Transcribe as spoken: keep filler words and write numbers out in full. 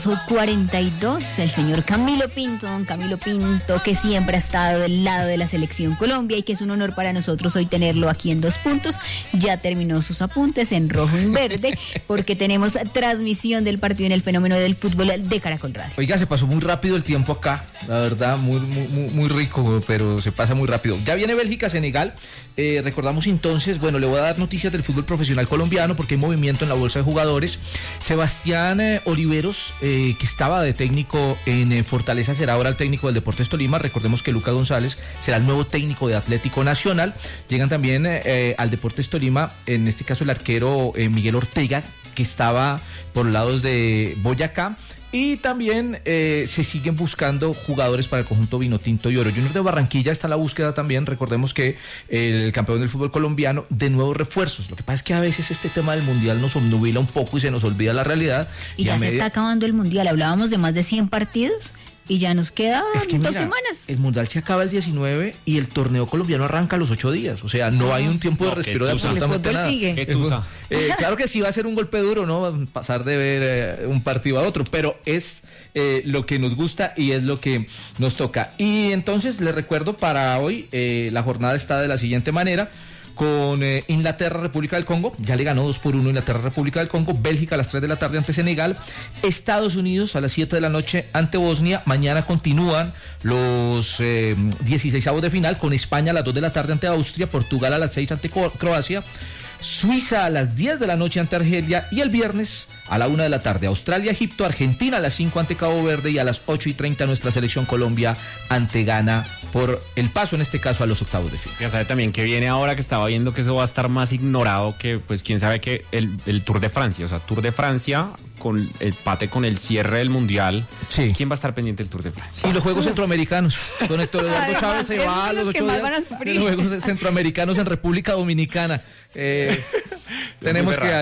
cuarenta y dos, el señor Camilo Pinto, don Camilo Pinto, que siempre ha estado del lado de la Selección Colombia y que es un honor para nosotros hoy tenerlo aquí en Dos Puntos. Ya terminó sus apuntes en rojo y en verde, porque tenemos transmisión del partido en el fenómeno del fútbol de Caracol Radio. Oiga, se pasó muy rápido el tiempo acá, la verdad, muy, muy, muy, muy rico, pero se pasa muy rápido. Ya viene Bélgica, Senegal. Eh, recordamos entonces, bueno, le voy a dar noticias del fútbol profesional colombiano porque hay movimiento en la bolsa de jugadores. Sebastián eh, Oliveros, eh, que estaba de técnico en eh, Fortaleza, será ahora el técnico del Deportes Tolima. Recordemos que Lucas González será el nuevo técnico de Atlético Nacional. Llegan también eh, al Deportes Tolima, en este caso el arquero eh, Miguel Ortega, que estaba por los lados de Boyacá. Y también eh, se siguen buscando jugadores para el conjunto Vinotinto y Oro. Junior de Barranquilla está en la búsqueda también. Recordemos que el campeón del fútbol colombiano, de nuevos refuerzos. Lo que pasa es que a veces este tema del mundial nos obnubila un poco y se nos olvida la realidad. Y, y ya se media... está acabando el mundial. Hablábamos de más de cien partidos y ya nos quedan es que, dos mira, semanas. El mundial se acaba el diecinueve y el torneo colombiano arranca a los ocho días. O sea, no ah, hay un tiempo de no, respiro de absolutamente nada. Sigue. El, eh, claro que sí va a ser un golpe duro, ¿no? Pasar de ver eh, un partido a otro, pero es eh, lo que nos gusta y es lo que nos toca. Y entonces les recuerdo para hoy, eh, la jornada está de la siguiente manera. Con eh, Inglaterra, República del Congo, ya le ganó dos por uno Inglaterra, República del Congo. Bélgica a las tres de la tarde ante Senegal. Estados Unidos a las siete de la noche ante Bosnia. Mañana continúan los eh, dieciseisavos de final con España a las dos de la tarde ante Austria. Portugal a las seis ante Croacia. Suiza a las diez de la noche ante Argelia. Y el viernes a la una de la tarde Australia, Egipto, Argentina a las cinco ante Cabo Verde. Y a las ocho y treinta nuestra selección Colombia ante Ghana, por el paso en este caso a los octavos de final. Ya sabe también que viene ahora, que estaba viendo que eso va a estar más ignorado que, pues quién sabe, que el, el Tour de Francia, o sea, Tour de Francia con el pate con el cierre del Mundial. Sí. ¿Quién va a estar pendiente del Tour de Francia? Y los Juegos Centroamericanos. Don Héctor Eduardo Chávez se va a los ocho días. Los Juegos Centroamericanos en República Dominicana. Eh, tenemos que